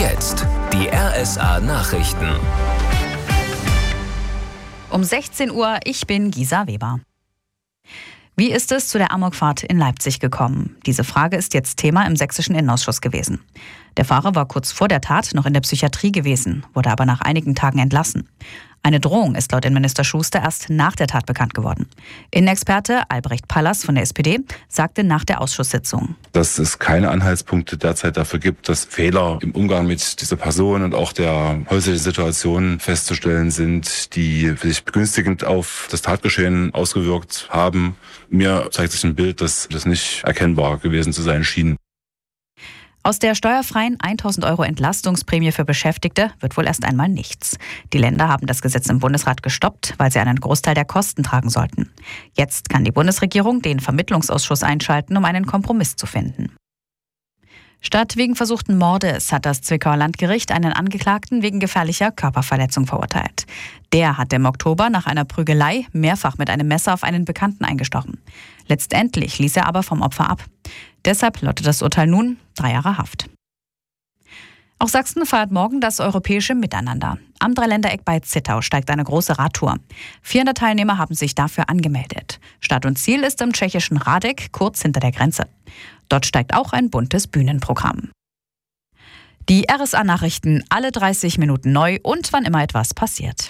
jetzt die RSA Nachrichten. Um 16 Uhr, ich bin Gisa Weber. Wie ist es zu der Amokfahrt in Leipzig gekommen? Diese Frage ist jetzt Thema im sächsischen Innenausschuss gewesen. Der Fahrer war kurz vor der Tat noch in der Psychiatrie gewesen, wurde aber nach einigen Tagen entlassen. Eine Drohung ist laut Innenminister Schuster erst nach der Tat bekannt geworden. Innenexperte Albrecht Pallas von der SPD sagte nach der Ausschusssitzung: Dass es keine Anhaltspunkte derzeit dafür gibt, dass Fehler im Umgang mit dieser Person und auch der häuslichen Situation festzustellen sind, die sich begünstigend auf das Tatgeschehen ausgewirkt haben. Mir zeigt sich ein Bild, dass das nicht erkennbar gewesen zu sein schien. Aus der steuerfreien 1.000 € Entlastungsprämie für Beschäftigte wird wohl erst einmal nichts. Die Länder haben das Gesetz im Bundesrat gestoppt, weil sie einen Großteil der Kosten tragen sollten. Jetzt kann die Bundesregierung den Vermittlungsausschuss einschalten, um einen Kompromiss zu finden. Statt wegen versuchten Mordes hat das Zwickauer Landgericht einen Angeklagten wegen gefährlicher Körperverletzung verurteilt. Der hatte im Oktober nach einer Prügelei mehrfach mit einem Messer auf einen Bekannten eingestochen. Letztendlich ließ er aber vom Opfer ab. Deshalb lautet das Urteil nun 3 Jahre Haft. Auch Sachsen feiert morgen das europäische Miteinander. Am Dreiländereck bei Zittau steigt eine große Radtour. 400 Teilnehmer haben sich dafür angemeldet. Start und Ziel ist im tschechischen Radek, kurz hinter der Grenze. Dort steigt auch ein buntes Bühnenprogramm. Die RSA-Nachrichten alle 30 Minuten neu und wann immer etwas passiert.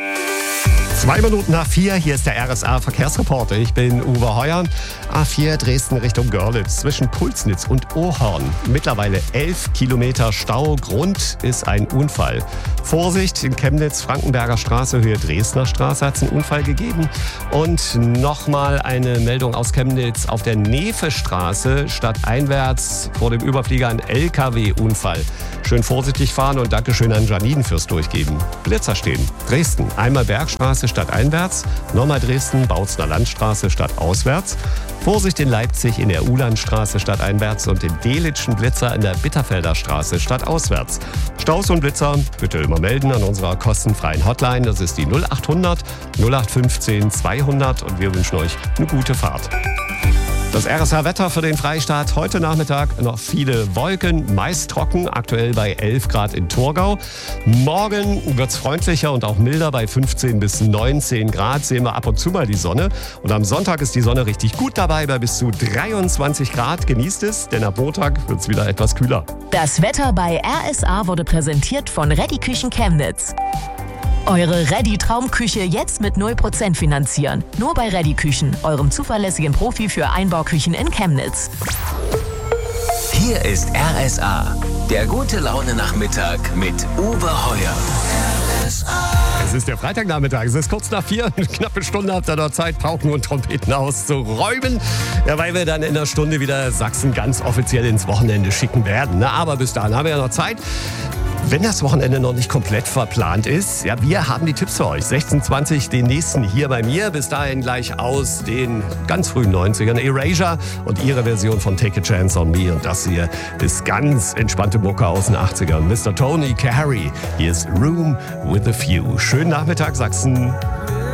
4:02, hier ist der RSA-Verkehrsreporter. Ich bin Uwe Heuer. A4 Dresden Richtung Görlitz zwischen Pulsnitz und Ohorn. Mittlerweile 11 Kilometer Stau. Grund ist ein Unfall. Vorsicht, in Chemnitz, Frankenberger Straße, Höhe Dresdner Straße hat es einen Unfall gegeben. Und nochmal eine Meldung aus Chemnitz. Auf der Nefe-Straße stadteinwärts vor dem Überflieger ein LKW-Unfall. Schön vorsichtig fahren und Dankeschön an Janine fürs Durchgeben. Blitzer stehen. Dresden, einmal Bergstraße stadteinwärts, nochmal Dresden, Bautzner Landstraße stadtauswärts. Vorsicht in Leipzig in der Ulandstraße stadteinwärts und in Delitzschen Blitzer in der Bitterfelder Straße stadtauswärts. Staus und Blitzer bitte immer melden an unserer kostenfreien Hotline. Das ist die 0800 0815 200 und wir wünschen euch eine gute Fahrt. Das RSA-Wetter für den Freistaat. Heute Nachmittag noch viele Wolken, meist trocken, aktuell bei 11 Grad in Thurgau. Morgen wird es freundlicher und auch milder bei 15 bis 19 Grad. Sehen wir ab und zu mal die Sonne. Und am Sonntag ist die Sonne richtig gut dabei bei bis zu 23 Grad. Genießt es, denn ab Montag wird es wieder etwas kühler. Das Wetter bei RSA wurde präsentiert von Reddy Küchen Chemnitz. Eure Reddy-Traumküche jetzt mit 0% finanzieren. Nur bei Reddy Küchen, eurem zuverlässigen Profi für Einbauküchen in Chemnitz. Hier ist RSA, der gute Laune-Nachmittag mit Uwe Heuer. Es ist der Freitagnachmittag, es ist kurz nach 4, eine knappe Stunde habt ihr noch Zeit, Pauken und Trompeten auszuräumen. Ja, weil wir dann in einer Stunde wieder Sachsen ganz offiziell ins Wochenende schicken werden. Na, aber bis dahin haben wir ja noch Zeit. Wenn das Wochenende noch nicht komplett verplant ist, ja, wir haben die Tipps für euch. 16:20 den nächsten hier bei mir. Bis dahin gleich aus den ganz frühen 90ern. Erasure und ihre Version von Take a Chance on Me. Und das hier ist ganz entspannte Mucke aus den 80ern. Mr. Tony Carey. Hier ist Room with a Few. Schönen Nachmittag, Sachsen.